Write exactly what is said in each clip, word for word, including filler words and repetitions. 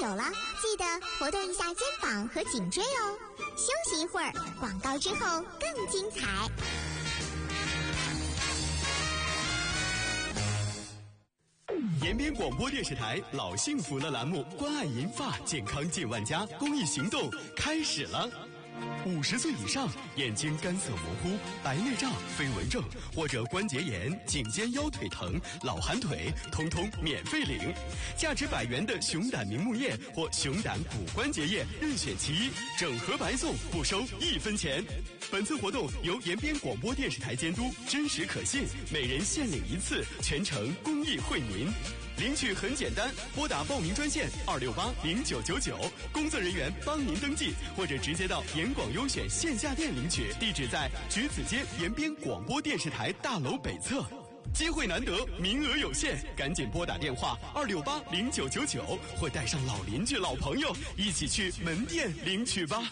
久了，记得活动一下肩膀和颈椎哦。休息一会儿，广告之后更精彩。 延边广播电视台老幸福了栏目关爱银发健康近万家公益行动开始了。五十岁以上，眼睛干涩模糊、白内障、飞蚊症或者关节炎、颈肩腰腿疼、老寒腿，通通免费领。价值百元的熊胆明目液或熊胆骨关节液，任选其一，整盒白送，不收一分钱。本次活动由延边广播电视台监督，真实可信，每人限领一次，全程公益惠民。领取很简单，拨打报名专线二六八零九九九，工作人员帮您登记，或者直接到延广优选线下店领取，地址在橘子街延边广播电视台大楼北侧。机会难得，名额有限，赶紧拨打电话二六八零九九九，或带上老邻居、老朋友一起去门店领取吧。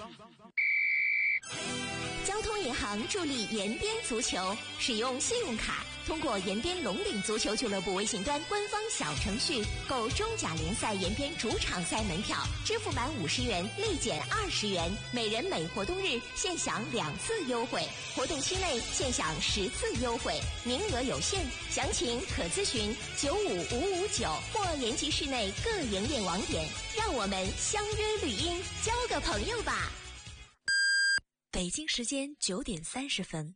交通银行助力延边足球，使用信用卡，通过延边龙岭足球俱乐部微信端官方小程序购中甲联赛延边主场赛门票，支付满五十元立减二十元，每人每活动日现享两次优惠，活动期内现享十次优惠，名额有限，详情可咨询九五五五九或延吉市内各营业网点。让我们相约绿荫，交个朋友吧。 北京时间九点三十分。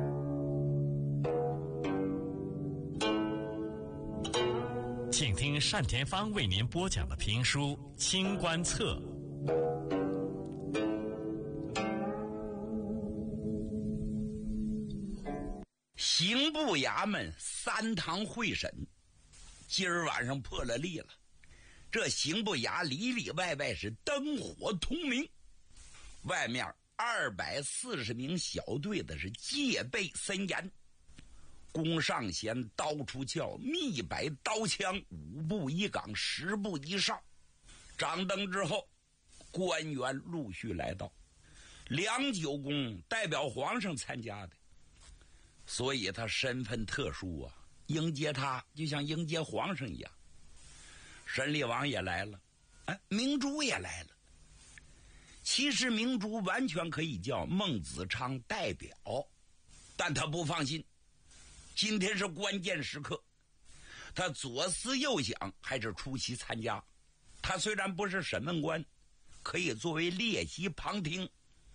请听单田芳为您播讲的评书《清官侧》。 刑部衙门三堂会审，今儿晚上破了例了。这刑部衙里里外外是灯火通明，外面二百四十名小队的是戒备森严，弓上弦，刀出鞘，密摆刀枪，五步一岗，十步一哨。掌灯之后，官员陆续来到。梁九公代表皇上参加的，所以他身份特殊啊，迎接他就像迎接皇上一样。沈厉王也来了，哎，明珠也来了。其实明珠完全可以叫孟子昌代表，但他不放心，今天是关键时刻，他左思右想，还是出席参加。他虽然不是审问官，可以作为列席旁听。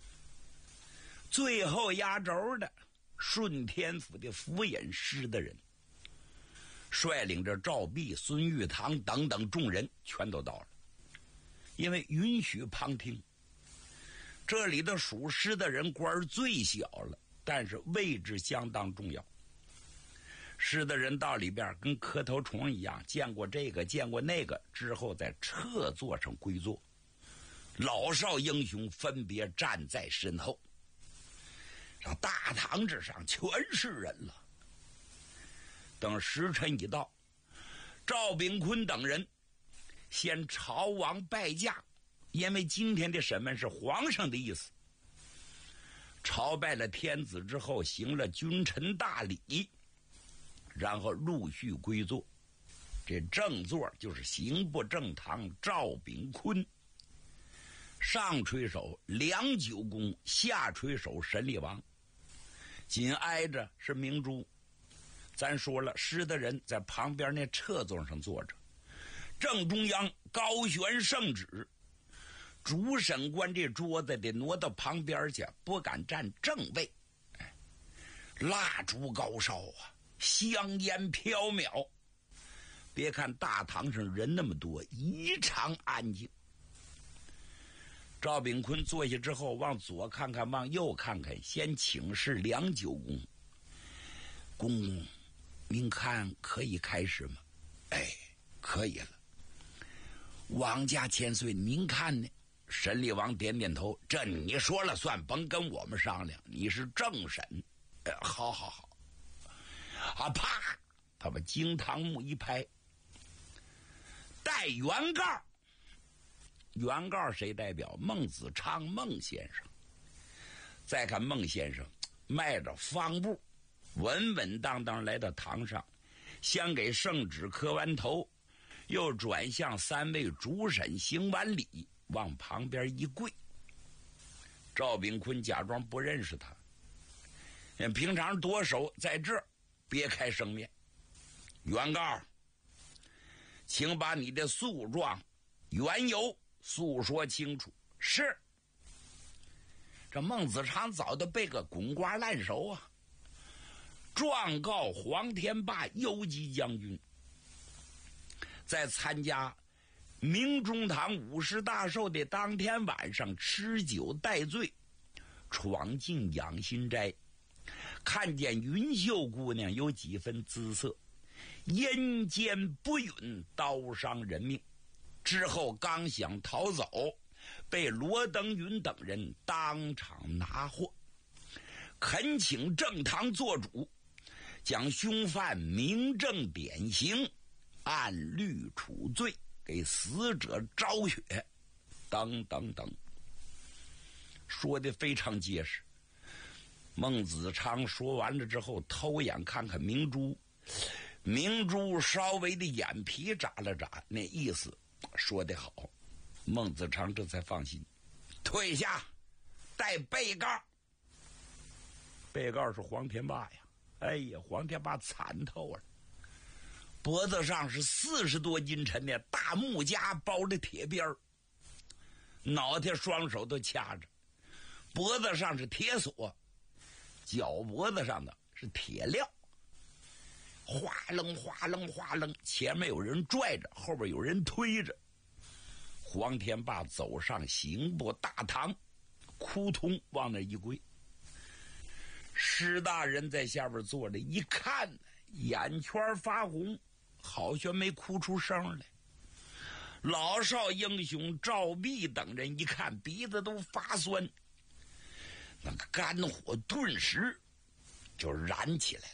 最后压轴的顺天府的府尹师的人，率领着赵弼、孙玉堂等等众人全都到了，因为允许旁听。这里的属师的人官最小了，但是位置相当重要。师的人到里边跟磕头虫一样，见过这个见过那个之后在撤座上归坐，老少英雄分别站在身后。这大堂之上全是人了。等时辰一到，赵炳坤等人先朝王拜驾，因为今天的审问是皇上的意思。朝拜了天子之后，行了君臣大礼，然后陆续归坐。这正座就是刑部正堂赵炳坤，上垂手梁九公，下垂手沈厉王，紧挨着是明珠。咱说了，师的人在旁边那侧座上坐着，正中央高悬圣旨，主审官这桌子得挪到旁边去，不敢站正位。哎，蜡烛高烧啊，香烟飘渺。别看大堂上人那么多，异常安静。赵炳坤坐下之后，往左看看，往右看看，先请示梁九公：“公公，您看可以开始吗？”“哎，可以了。”“王家千岁，您看呢？”沈厉王点点头：“这你说了算，甭跟我们商量，你是正审。”“呃，好好好。”啊，啪！他把惊堂木一拍，带原告。原告谁代表？孟子昌，孟先生。再看孟先生迈着方步，稳稳当当来到堂上，先给圣旨磕完头， 又转向三位主审，行完礼，往旁边一跪。赵炳坤假装不认识他，平常舵手在这儿别开生面。原告，请把你的诉状缘由诉说清楚。是。这孟子长早就背个滚瓜烂熟啊！状告黄天霸游击将军在参加明中堂五十大寿的当天晚上吃酒待醉，闯进养心斋，看见云秀姑娘有几分姿色，阴间不允，刀伤人命。之后刚想逃走，被罗登云等人当场拿获，恳请正堂做主，将凶犯明正典刑，按律处罪，给死者昭雪，等等等，说的非常结实。孟子昌说完了之后，偷眼看看明珠，明珠稍微的眼皮眨了眨，那意思说得好。孟子昌这才放心，退下，带被告。被告是黄天霸呀！哎呀，黄天霸惨透了，脖子上是四十多斤沉的大木夹包着铁鞭儿，脑袋双手都掐着，脖子上是铁锁，脚脖子上的是铁镣，哗楞哗楞哗楞，前面有人拽着，后边有人推着。黄天霸走上刑部大堂，扑通往那一跪。施大人在下边坐着，一看眼圈发红，好像没哭出声来。老少英雄赵弼等人一看，鼻子都发酸，那个肝火顿时就燃起来了，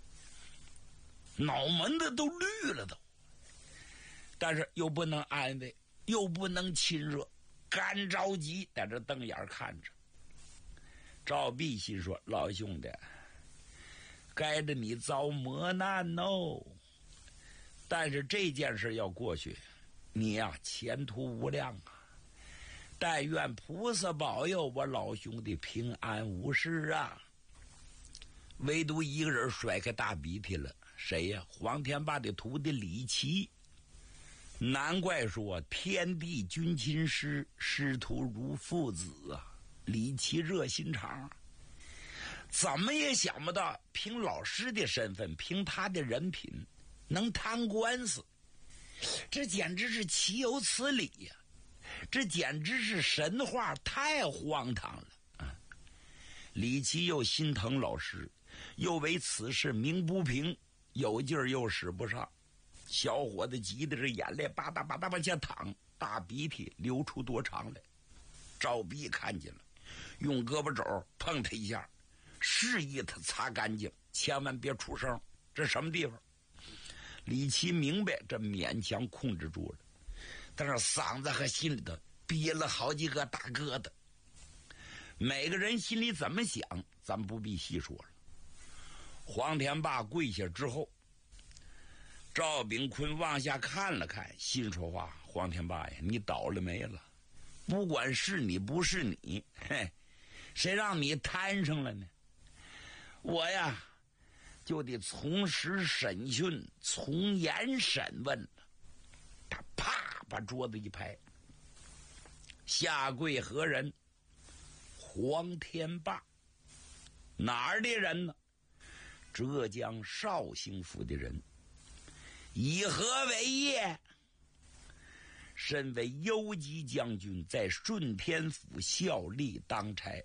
脑门子都绿了都。但是又不能安慰，又不能亲热，干着急，在这瞪眼看着。赵弼心说：“老兄弟，该着你遭磨难哦。但是这件事要过去，你呀、啊、前途无量啊！但愿菩萨保佑我老兄弟平安无事啊！”唯独一个人甩开大鼻涕了，谁呀？黄天霸的徒弟李琦。难怪说天地君亲师，师徒如父子啊！李琦热心肠，怎么也想不到凭老师的身份，凭他的人品能摊官司，这简直是岂有此理呀、啊！这简直是神话，太荒唐了啊！李琦又心疼老师，又为此事鸣不平，有劲儿又使不上，小伙子急得是眼泪吧嗒吧嗒往下淌，大鼻涕流出多长来。赵弼看见了，用胳膊肘碰他一下，示意他擦干净，千万别出声。这什么地方？李琦明白，这勉强控制住了，但是嗓子和心里头憋了好几个大疙瘩。每个人心里怎么想，咱不必细说了。黄天霸跪下之后，赵炳坤往下看了看，心说话：“黄天霸呀，你倒了霉了！不管是你不是你，嘿，谁让你摊上了呢？我呀，就得从实审讯，从严审问了。”他啪把桌子一拍：“下跪何人？黄天霸。哪儿的人呢？浙江绍兴府的人。以何为业？身为游击将军，在顺天府效力当差。”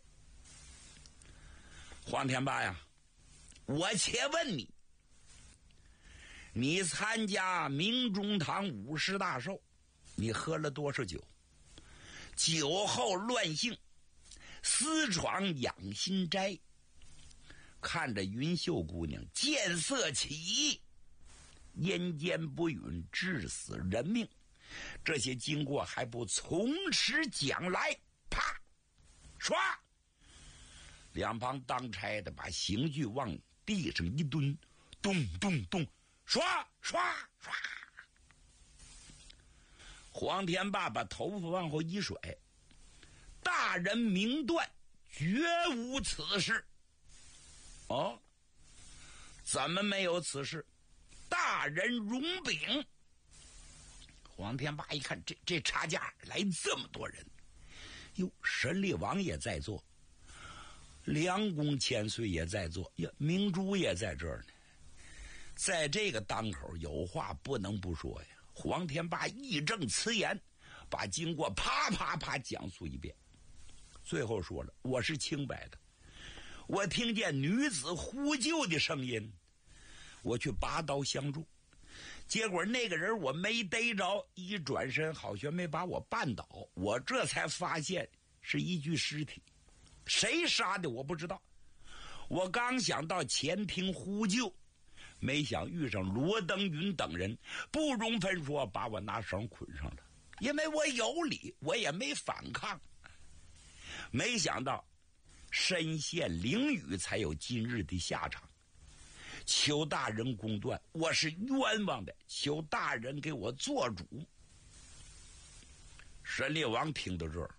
黄天霸呀，我且问你，你参加明中堂五十大寿，你喝了多少酒？酒后乱性，私闯养心斋，看着云秀姑娘见色起意，阴间不允，致死人命，这些经过还不从实讲来？啪，唰，两旁当差的把刑具往地上一蹲，咚咚咚，唰唰唰， 黄天霸把头发往后一甩，大人明断，绝无此事。哦，怎么没有此事？大人容禀。黄天霸一看，这这差价来这么多人，哟，神力王也在座，梁公千岁也在座，呀，明珠也在这儿呢。在这个当口，有话不能不说呀。黄天霸义正辞严，把经过啪啪啪讲述一遍，最后说了：“我是清白的，我听见女子呼救的声音，我去拔刀相助。结果那个人我没逮着，一转身好像没把我绊倒，我这才发现是一具尸体，谁杀的我不知道。我刚想到前厅呼救，没想遇上罗登云等人，不容分说把我拿绳捆上了，因为我有理，我也没反抗。没想到身陷囹圄，才有今日的下场。求大人公断，我是冤枉的，求大人给我做主。神力王听到这儿，